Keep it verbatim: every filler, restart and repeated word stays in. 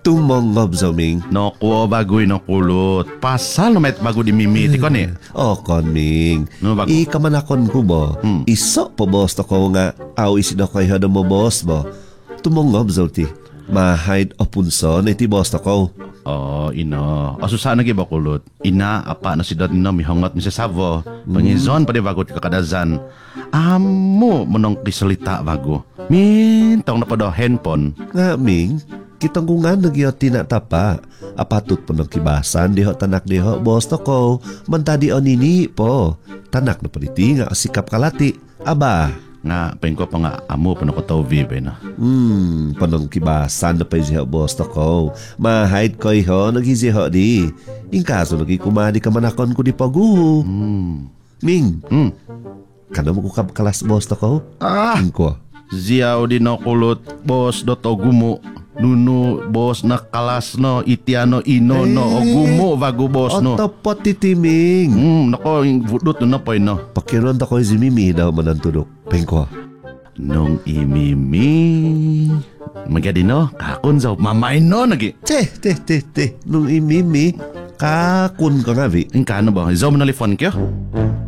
Tumongob zaming. Noko, bagoy no kulot. Pasal no met bago di mimiti ko ni. O konming. No, bago. Ikamanakon ko bo. Hmm. Iso po boss to ko nga. Aw isin ako kayo mo boss bo. Tumongob zalti. Mahide o punso na iti boss to ko. Oh, ino. Aso sana giba kulot. Ina, apa na si dad no, mihangat ni sa Savo. Pangizon pa di bago ti kakadazan. Amo, monong kisalita bago. Mintong na pa daw handphone. Nga ming. Kitang ko nga nagyo tinatapa. Apatut po ng kibasan, diho tanak diho, boss to ko. Mantadi o nini po. Tanak na paliti nga sikap kalati. Aba. Nga, pain ko pa nga amo pa na ko tao vive na. Hmm, panong kibasan na pa yung boss to ko. Mahide ko iho, naghiziho di. In kaso nagikumadi ka manakon ko di pagu. Hmm. Ming, Hmm. kano mo ko kalas boss to ko? Ah! Ming ko. Ziyaw di no kulot, boss do to gumo. Nuno, boss na kalas no, itiano ino no, o gumo bago boss no. Otapot titiming. Hmm, nako, yung vudot no na po no. Pakiron ako yung zimimi daw manantudok. Peng ko. Nung imimi. Magadi no, kakon zaw, mamay no, nagi. Te, te, te, te. Nung imimi, kakun ka nga vi. Yung kano ba, zaw mo na lifon kyo?